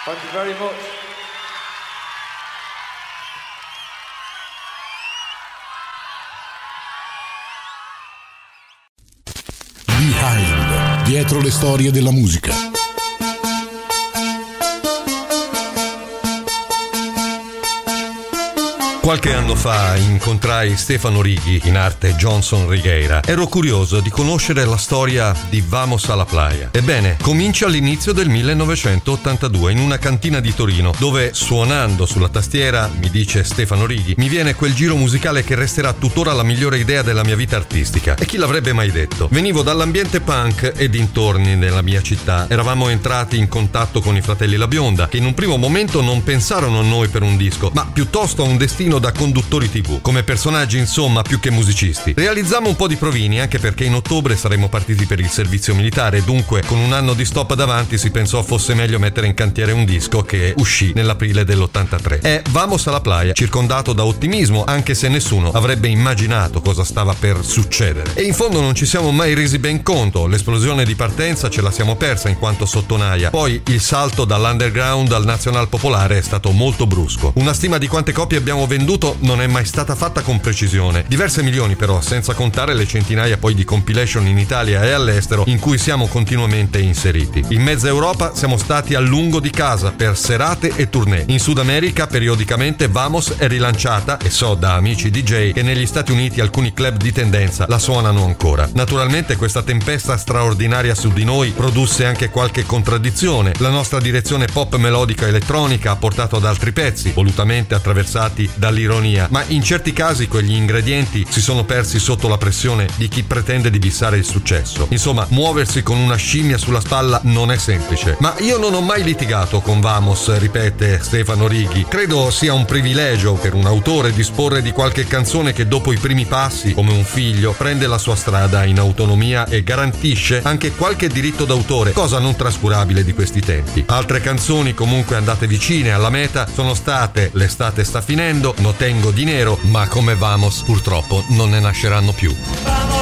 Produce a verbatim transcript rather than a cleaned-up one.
Thank you very much. Behind, dietro le storie della musica. Qualche anno fa incontrai Stefano Righi, in arte Johnson Righeira. Ero curioso di conoscere la storia di Vamos a la Playa. Ebbene, comincia all'inizio del millenovecentottantadue in una cantina di Torino, dove suonando sulla tastiera, mi dice Stefano Righi, mi viene quel giro musicale che resterà tuttora la migliore idea della mia vita artistica. E chi l'avrebbe mai detto? Venivo dall'ambiente punk e dintorni nella mia città. Eravamo entrati in contatto con i fratelli La Bionda, che in un primo momento non pensarono a noi per un disco, ma piuttosto a un destino da conduttori tivù, come personaggi insomma più che musicisti. Realizzammo un po' di provini, anche perché in ottobre saremmo partiti per il servizio militare, e dunque con un anno di stop davanti si pensò fosse meglio mettere in cantiere un disco che uscì nell'aprile dell'ottantatré. È Vamos a la Playa, circondato da ottimismo, anche se nessuno avrebbe immaginato cosa stava per succedere. E in fondo non ci siamo mai resi ben conto, l'esplosione di partenza ce la siamo persa in quanto sottonaia, poi il salto dall'underground al nazional popolare è stato molto brusco. Una stima di quante copie abbiamo venduto non è mai stata fatta con precisione. Diverse milioni però, senza contare le centinaia poi di compilation in Italia e all'estero in cui siamo continuamente inseriti. In mezza Europa siamo stati a lungo di casa per serate e tournée. In Sud America periodicamente Vamos è rilanciata, e so da amici D J che negli Stati Uniti alcuni club di tendenza la suonano ancora. Naturalmente questa tempesta straordinaria su di noi produsse anche qualche contraddizione. La nostra direzione pop melodica elettronica ha portato ad altri pezzi, volutamente attraversati dall'ironia, ma in certi casi quegli ingredienti si sono persi sotto la pressione di chi pretende di bissare il successo. Insomma, muoversi con una scimmia sulla spalla non è semplice. Ma io non ho mai litigato con Vamos, ripete Stefano Righi. Credo sia un privilegio per un autore disporre di qualche canzone che dopo i primi passi, come un figlio, prende la sua strada in autonomia e garantisce anche qualche diritto d'autore, cosa non trascurabile di questi tempi. Altre canzoni comunque andate vicine alla meta sono state L'estate sta finendo, No tengo dinero, ma come Vamos purtroppo non ne nasceranno più.